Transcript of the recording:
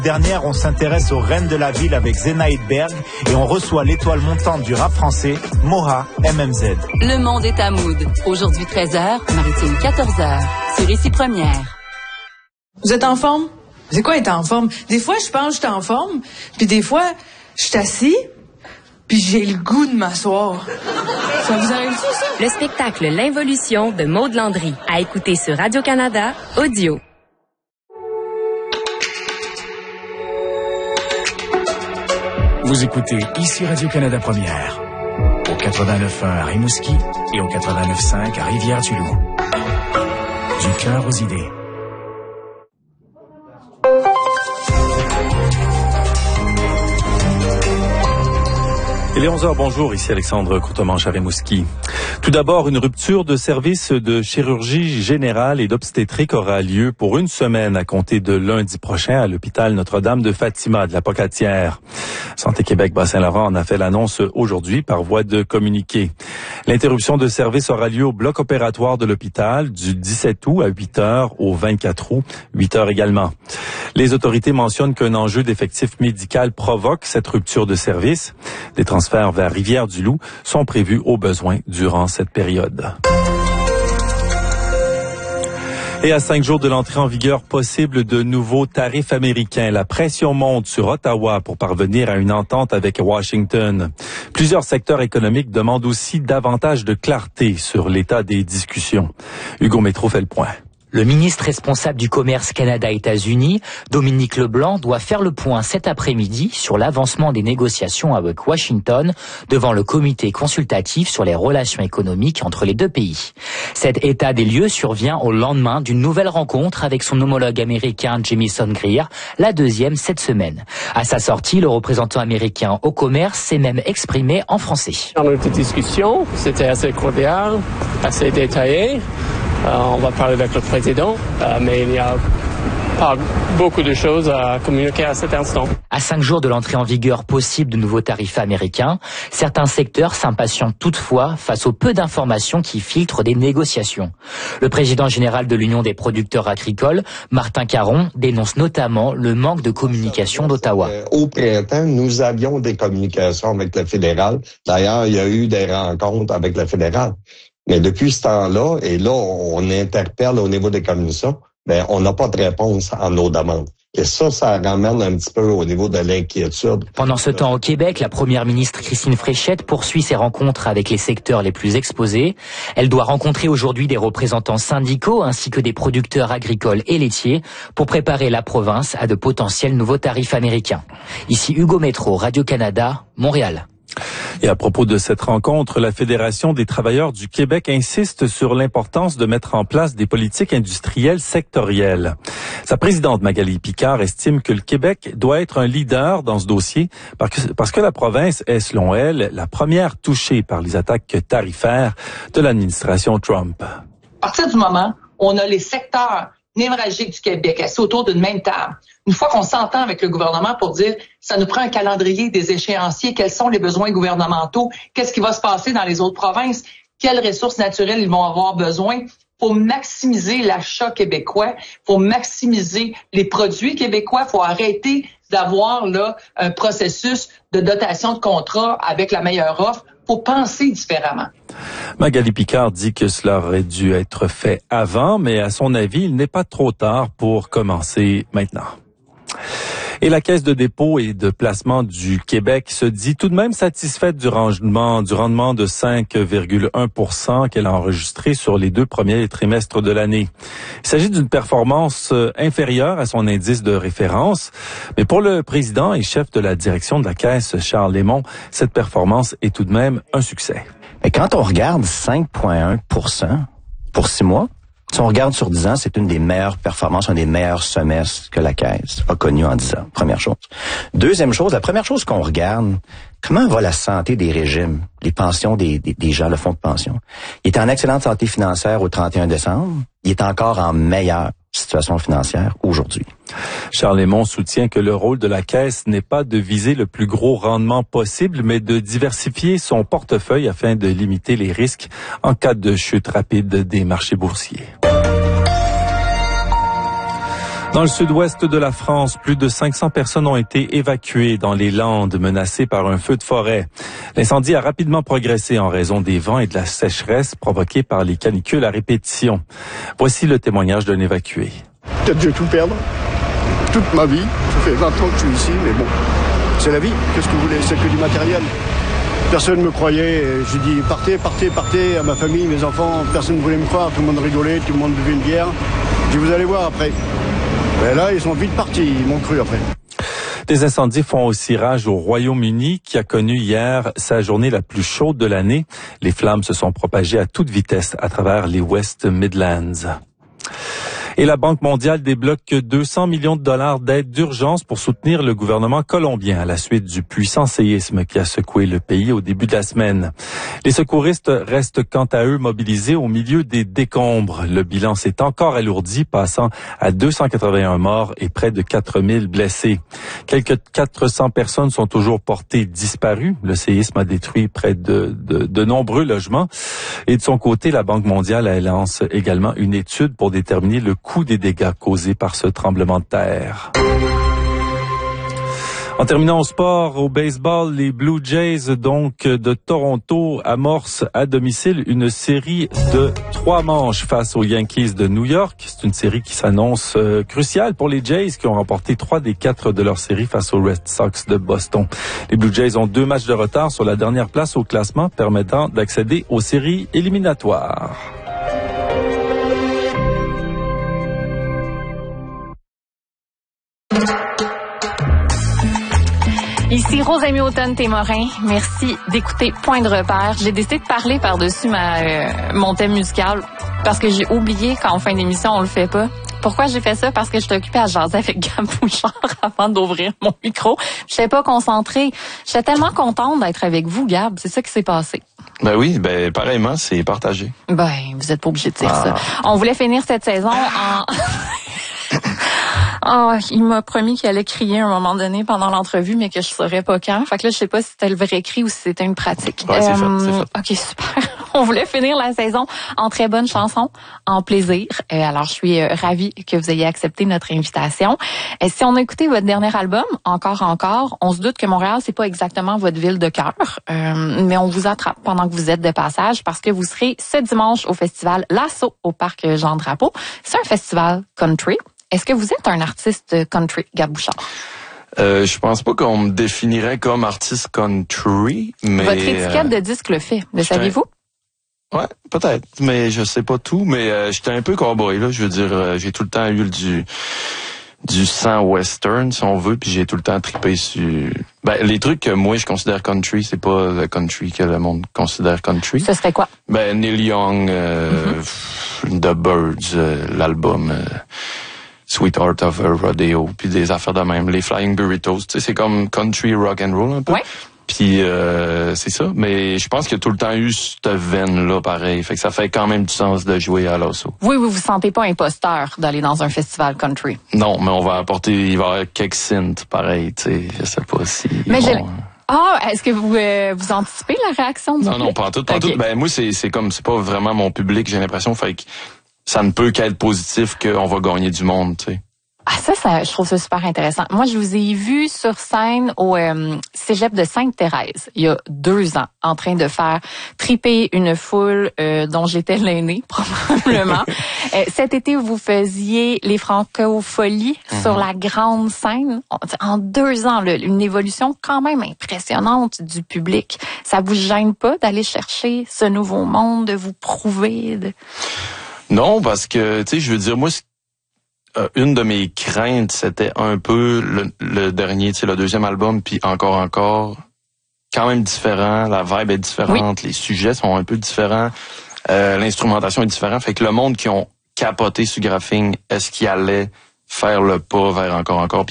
Dernière, on s'intéresse aux reines de la ville avec Zenaïd Berg et on reçoit l'étoile montante du rap français, Moha MMZ. Le monde est à Mood. Aujourd'hui 13h, Maritime 14h, sur Ici Première. Vous êtes en forme? C'est quoi être en forme? Des fois, je pense que je suis en forme, puis des fois, je suis assis, puis j'ai le goût de m'asseoir. Ça vous arrive ça? Le spectacle L'Involution de Maud Landry, à écouter sur Radio-Canada, audio. Vous écoutez ici Radio-Canada Première, au 89.1 à Rimouski et au 89.5 à Rivière-du-Loup. Du cœur aux idées. Il est 11h, bonjour, ici Alexandre Courtemanche à Rimouski. Tout d'abord, une rupture de service de chirurgie générale et d'obstétrique aura lieu pour une semaine à compter de lundi prochain à l'hôpital Notre-Dame de Fatima de la Pocatière. Santé Québec Bas-Saint-Laurent en a fait l'annonce aujourd'hui par voie de communiqué. L'interruption de service aura lieu au bloc opératoire de l'hôpital du 17 août à 8h au 24 août, 8h également. Les autorités mentionnent qu'un enjeu d'effectif médical provoque cette rupture de service. Des transferts vers Rivière-du-Loup sont prévus au besoin durant cette période. Et à 5 jours de l'entrée en vigueur possible de nouveaux tarifs américains, la pression monte sur Ottawa pour parvenir à une entente avec Washington. Plusieurs secteurs économiques demandent aussi davantage de clarté sur l'état des discussions. Hugo Métro fait le point. Le ministre responsable du commerce Canada-États-Unis, Dominique Leblanc, doit faire le point cet après-midi sur l'avancement des négociations avec Washington devant le comité consultatif sur les relations économiques entre les deux pays. Cet état des lieux survient au lendemain d'une nouvelle rencontre avec son homologue américain Jamieson Greer, la deuxième cette semaine. À sa sortie, le représentant américain au commerce s'est même exprimé en français. Dans notre discussion, c'était assez cordial, assez détaillé. On va parler avec le président, mais il n'y a pas beaucoup de choses à communiquer à cet instant. À 5 jours de l'entrée en vigueur possible de nouveaux tarifs américains, certains secteurs s'impatientent toutefois face au peu d'informations qui filtrent des négociations. Le président général de l'Union des producteurs agricoles, Martin Caron, dénonce notamment le manque de communication d'Ottawa. Au printemps, nous avions des communications avec le fédéral. D'ailleurs, il y a eu des rencontres avec le fédéral. Mais depuis ce temps-là, et là, on interpelle au niveau des commissions, on n'a pas de réponse à nos demandes. Et ça ramène un petit peu au niveau de l'inquiétude. Pendant ce temps, au Québec, la première ministre Christine Fréchette poursuit ses rencontres avec les secteurs les plus exposés. Elle doit rencontrer aujourd'hui des représentants syndicaux ainsi que des producteurs agricoles et laitiers pour préparer la province à de potentiels nouveaux tarifs américains. Ici Hugo Métro, Radio-Canada, Montréal. Et à propos de cette rencontre, la Fédération des travailleurs du Québec insiste sur l'importance de mettre en place des politiques industrielles sectorielles. Sa présidente Magali Picard estime que le Québec doit être un leader dans ce dossier parce que la province est, selon elle, la première touchée par les attaques tarifaires de l'administration Trump. À partir du moment où on a les secteurs névralgiques du Québec assis autour d'une même table, une fois qu'on s'entend avec le gouvernement pour dire ça nous prend un calendrier des échéanciers, quels sont les besoins gouvernementaux, qu'est-ce qui va se passer dans les autres provinces, quelles ressources naturelles ils vont avoir besoin pour maximiser l'achat québécois, pour maximiser les produits québécois, faut arrêter d'avoir là un processus de dotation de contrat avec la meilleure offre. Faut penser différemment. Magali Picard dit que cela aurait dû être fait avant, mais à son avis, il n'est pas trop tard pour commencer maintenant. Et la Caisse de dépôt et de placement du Québec se dit tout de même satisfaite du rendement de 5,1% qu'elle a enregistré sur les 2 premiers trimestres de l'année. Il s'agit d'une performance inférieure à son indice de référence, mais pour le président et chef de la direction de la Caisse, Charles Lémon, cette performance est tout de même un succès. Mais quand on regarde 5,1% pour 6 mois, si on regarde sur 10 ans, c'est une des meilleures performances, un des meilleurs semestres que la Caisse a connu en 10 ans. Première chose. Deuxième chose, la première chose qu'on regarde, comment va la santé des régimes, les pensions des gens, le fonds de pension. Il est en excellente santé financière au 31 décembre. Il est encore en meilleure situation financière aujourd'hui. Charles Lémon soutient que le rôle de la Caisse n'est pas de viser le plus gros rendement possible, mais de diversifier son portefeuille afin de limiter les risques en cas de chute rapide des marchés boursiers. Dans le sud-ouest de la France, plus de 500 personnes ont été évacuées dans les Landes menacées par un feu de forêt. L'incendie a rapidement progressé en raison des vents et de la sécheresse provoquée par les canicules à répétition. Voici le témoignage d'un évacué. Peut-être que je vais tout perdre. Toute ma vie. Ça fait 20 ans que je suis ici, mais bon, c'est la vie. Qu'est-ce que vous voulez? C'est que du matériel. Personne ne me croyait. J'ai dit partez à ma famille, mes enfants. Personne ne voulait me croire. Tout le monde rigolait, tout le monde buvait une bière. J'ai dit vous allez voir après. Et là, ils sont vite partis. Ils m'ont cru après. Des incendies font aussi rage au Royaume-Uni qui a connu hier sa journée la plus chaude de l'année. Les flammes se sont propagées à toute vitesse à travers les West Midlands. Et la Banque mondiale débloque 200 millions de dollars d'aide d'urgence pour soutenir le gouvernement colombien à la suite du puissant séisme qui a secoué le pays au début de la semaine. Les secouristes restent quant à eux mobilisés au milieu des décombres. Le bilan s'est encore alourdi, passant à 281 morts et près de 4000 blessés. Quelques 400 personnes sont toujours portées disparues. Le séisme a détruit près de nombreux logements. Et de son côté, la Banque mondiale elle lance également une étude pour déterminer le coût des dégâts causés par ce tremblement de terre. En terminant au sport, au baseball, les Blue Jays donc de Toronto amorcent à domicile une série de 3 manches face aux Yankees de New York. C'est une série qui s'annonce cruciale pour les Jays qui ont remporté 3 des 4 de leur série face aux Red Sox de Boston. Les Blue Jays ont 2 matchs de retard sur la dernière place au classement permettant d'accéder aux séries éliminatoires. Ici Rosemie Automne-Témorin. Merci d'écouter Point de repère. J'ai décidé de parler par-dessus mon thème musical parce que j'ai oublié qu'en fin d'émission, on le fait pas. Pourquoi j'ai fait ça? Parce que je suis occupée à jaser avec Gab Bouchard avant d'ouvrir mon micro. Je n'étais pas concentrée. J'étais tellement contente d'être avec vous, Gab. C'est ça qui s'est passé. Ben oui, pareillement, c'est partagé. Ben, vous êtes pas obligé de dire ça. On voulait finir cette saison en... Oh, il m'a promis qu'il allait crier à un moment donné pendant l'entrevue, mais que je saurais pas quand. Fait que là, je sais pas si c'était le vrai cri ou si c'était une pratique. Ouais, c'est fait. OK, super. On voulait finir la saison en très bonne chanson, en plaisir. Alors, je suis ravie que vous ayez accepté notre invitation. Si on a écouté votre dernier album, Encore, on se doute que Montréal, c'est pas exactement votre ville de cœur, mais on vous attrape pendant que vous êtes de passage parce que vous serez ce dimanche au festival L'Assaut au parc Jean-Drapeau. C'est un festival country. Est-ce que vous êtes un artiste country, Gab Bouchard? Je pense pas qu'on me définirait comme artiste country, mais... Votre étiquette de disque le fait, le saviez-vous? Ouais, peut-être, mais je sais pas tout, mais j'étais un peu cowboy, là. Je veux dire, j'ai tout le temps eu du sang western, si on veut, puis j'ai tout le temps trippé sur... les trucs que moi je considère country, c'est pas le country que le monde considère country. Ce serait quoi? Neil Young, The Birds, l'album... Sweetheart of a Rodeo, puis des affaires de même, les Flying Burritos, tu sais, c'est comme country rock and roll un peu. Ouais. Puis c'est ça, mais je pense qu'il y a tout le temps eu cette veine-là pareil, fait que ça fait quand même du sens de jouer à l'Assaut. Oui, vous sentez pas imposteur d'aller dans un festival country? Non, mais il va y avoir quelques synths pareil, tu sais, je sais pas si... Mais est-ce que vous anticipez la réaction du public? Non, pas en tout. Moi, c'est pas vraiment mon public, j'ai l'impression, fait que ça ne peut qu'être positif qu'on va gagner du monde, tu sais. Ah, ça, je trouve ça super intéressant. Moi, je vous ai vu sur scène au Cégep de Sainte-Thérèse, il y a 2 ans, en train de faire triper une foule dont j'étais l'aînée, probablement. Cet été, vous faisiez les Francopholies sur la grande scène. En 2 ans, une évolution quand même impressionnante du public. Ça vous gêne pas d'aller chercher ce nouveau monde, de vous prouver? Non, parce que, tu sais, je veux dire, moi, une de mes craintes, c'était un peu le dernier, tu sais, le deuxième album, puis encore, quand même différent, la vibe est différente, les sujets sont un peu différents, l'instrumentation est différente, fait que le monde qui ont capoté sur Graphing, est-ce qu'il allait faire le pas vers encore,